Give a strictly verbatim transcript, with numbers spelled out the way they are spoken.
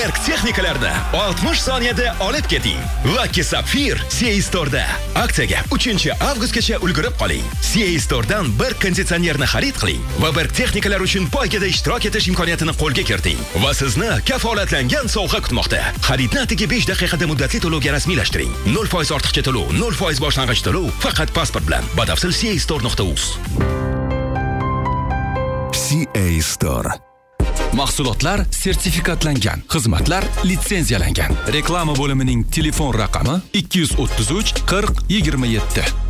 Berk texnikalarni oltmish soniyada olib keting. Lucky Sapphire C A Store'da. Aksiyaga uchinchi avgustgacha ulgurib qoling. C A Store'dan bir konditsionerni xarid qiling va Berk texnikalar uchun poygada ishtirok etish imkoniyatini qo'lga kiriting. Va sizni kafolatlangan sovg'a kutmoqda. Xaridni atigi besh daqiqada muddatli to'lovga rasmiylashtiring. nol foiz ortiqcha to'lov, nol foiz boshlang'ich to'lov faqat pasport bilan. Batafsil c a store nuqta uz. C A Store. Mahsulotlar sertifikatlangan, xizmatlar litsenziyalangan. Reklama bo'limining telefon raqami ikki yuz o'ttiz uch qirq yigirma yetti.